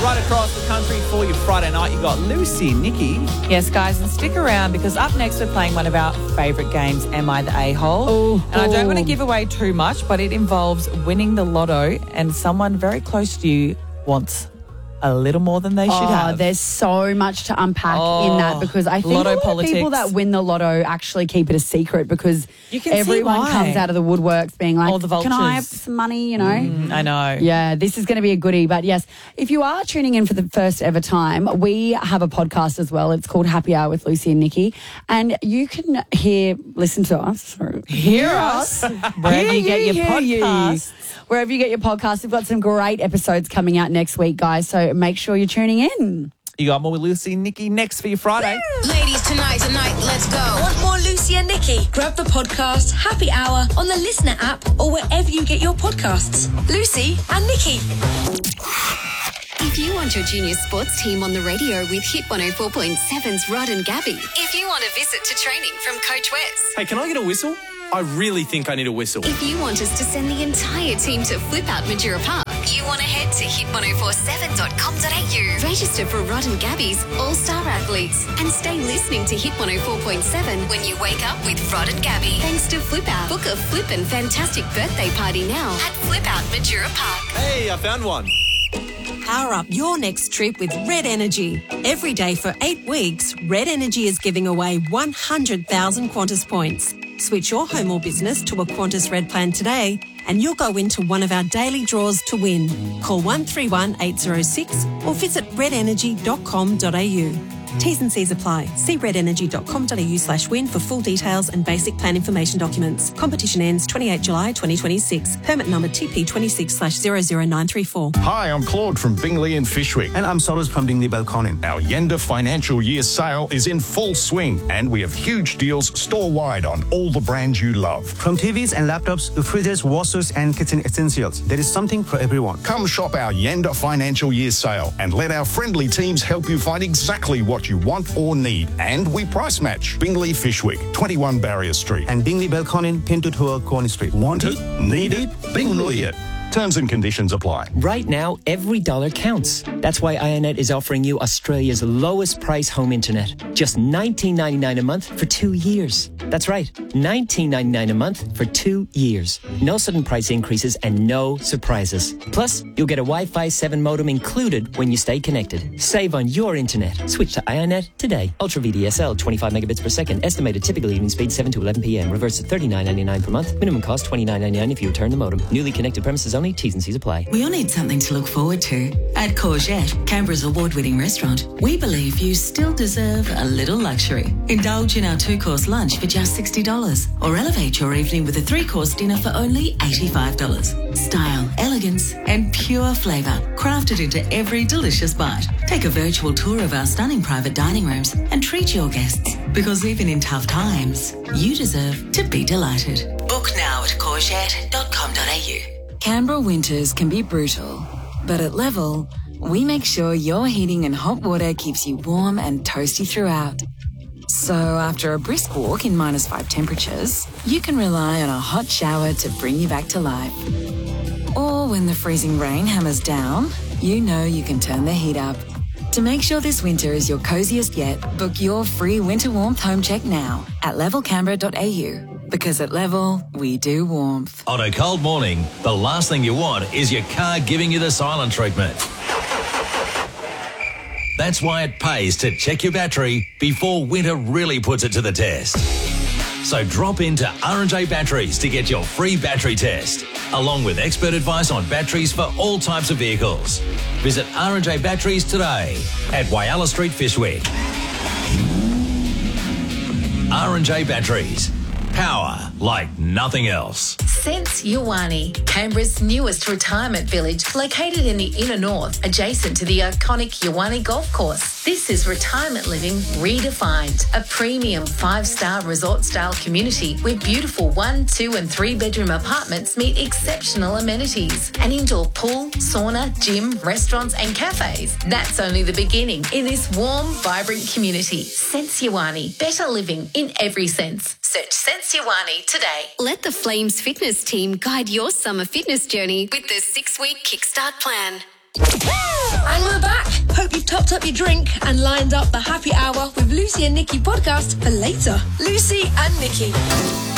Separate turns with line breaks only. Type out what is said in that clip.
right across the country for your Friday night. You got Lucy, Nikki.
Yes, guys, and stick around because up next we're playing one of our favourite games, Am I the A-hole? And I don't want to give away too much, but it involves winning the lotto and someone very close to you wants a little more than they should have.
There's so much to unpack in that because I think a lot of people that win the lotto actually keep it a secret because everyone comes out of the woodworks being like,
all the vultures.
Can I have some money, you know?
I know.
Yeah, this is going to be a goodie. But yes, if you are tuning in for the first ever time, we have a podcast as well. It's called Happy Hour with Lucy and Nikki. And you can listen to us.
Hear us. Wherever you get your podcasts.
Wherever you get your podcasts. We've got some great episodes coming out next week, guys. So make sure you're tuning in.
You got more with Lucy and Nikki next for your Friday.
Ladies, tonight, let's go. Want more Lucy and Nikki? Grab the podcast Happy Hour on the Listener app or wherever you get your podcasts. Lucy and Nikki.
If you want your junior sports team on the radio with Hit 104.7's Rod and Gabby. If you want a visit to training from Coach Wes.
Hey, can I get a whistle? I really think I need a whistle.
If you want us to send the entire team to Flip Out Madura Park, you want to head to hit1047.com.au. Register for Rod and Gabby's All-Star Athletes and stay listening to Hit 104.7 when you wake up with Rod and Gabby. Thanks to Flip Out. Book a flippin' fantastic birthday party now at Flip Out Madura Park.
Hey, I found one.
Power up your next trip with Red Energy. Every day for 8 weeks, Red Energy is giving away 100,000 Qantas points. Switch your home or business to a Qantas Red plan today and you'll go into one of our daily draws to win. Call 131 806 or visit redenergy.com.au. T's and C's apply. See redenergy.com.au/win for full details and basic plan information documents. Competition ends 28 July 2026. Permit number TP26/00934.
Hi, I'm Claude from Bingley and Fishwick.
And I'm Soros from Bingley Belconnen.
Our Yenda financial year sale is in full swing and we have huge deals store-wide on all the brands you love.
From TVs and laptops to fridges, washers and kitchen essentials, there is something for everyone.
Come shop our Yenda financial year sale and let our friendly teams help you find exactly what you want or need. And we price match. Bingley Fishwick, 21 Barrier Street.
And Bingley Belconnen, Pinto Corner Street.
Want it? Need it? Bingley it. Terms and conditions apply.
Right now, every dollar counts. That's why Ionet is offering you Australia's lowest price home internet. Just $19.99 a month for 2 years. That's right, $19.99 a month for 2 years. No sudden price increases and no surprises. Plus, you'll get a Wi-Fi 7 modem included when you stay connected. Save on your internet. Switch to Ionet today. Ultra VDSL, 25 megabits per second. Estimated typical evening speed 7 to 11 p.m. Reverse to $39.99 per month. Minimum cost $29.99 if you return the modem. Newly connected premises only. T's and C's apply.
We all need something to look forward to. At Courgette, Canberra's award-winning restaurant, we believe you still deserve a little luxury. Indulge in our 2-course lunch for just $60 or elevate your evening with a 3-course dinner for only $85. Style, elegance and pure flavour crafted into every delicious bite. Take a virtual tour of our stunning private dining rooms and treat your guests because even in tough times, you deserve to be delighted. Book now at courgette.com.au.
Canberra winters can be brutal, but at Level, we make sure your heating and hot water keeps you warm and toasty throughout. So after a brisk walk in -5 temperatures, you can rely on a hot shower to bring you back to life. Or when the freezing rain hammers down, you know you can turn the heat up. To make sure this winter is your coziest yet, book your free winter warmth home check now at levelcanberra.au. Because at Level, we do warmth.
On a cold morning, the last thing you want is your car giving you the silent treatment. That's why it pays to check your battery before winter really puts it to the test. So drop into R&J Batteries to get your free battery test, along with expert advice on batteries for all types of vehicles. Visit R&J Batteries today at Whyalla Street, Fishwick. R&J Batteries. Power like nothing else.
Sense Yawani, Canberra's newest retirement village, located in the inner north, adjacent to the iconic Yawani Golf Course. This is retirement living redefined, a premium 5-star resort-style community where beautiful 1, 2 and 3 bedroom apartments meet exceptional amenities. An indoor pool, sauna, gym, restaurants and cafes. That's only the beginning in this warm, vibrant community. Sense Yawani, better living in every sense. Search Sense Yawani today.
Let the Flames Fitness team guide your summer fitness journey with the 6-week Kickstart plan.
And we're back.
topped up your drink and lined up the Happy Hour with Lucy and Nikki podcast for later. Lucy and Nikki.